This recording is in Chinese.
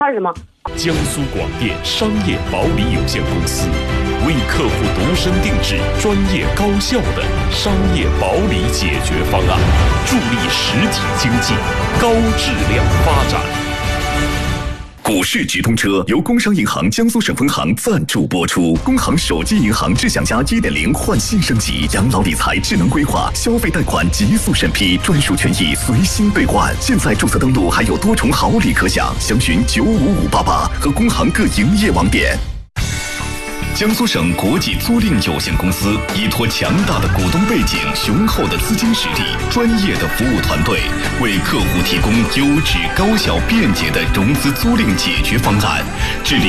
他是什么？ 江苏广电商业保理有限公司为客户度身定制、专业高效的商业保理解决方案，助力实体经济高质量发展。 股市直通车由工商银行江苏省分行赞助播出。工行手机银行智享家 1.0 换新升级，养老理财智能规划，消费贷款极速审批，专属权益随心兑换。现在注册登录还有多重好礼可享，详询95588和工行各营业网点。江苏省国际租赁有限公司依托强大的股东背景、雄厚的资金实力、专业的服务团队，为客户提供优质、高效、便捷的融资租赁解决方案，致力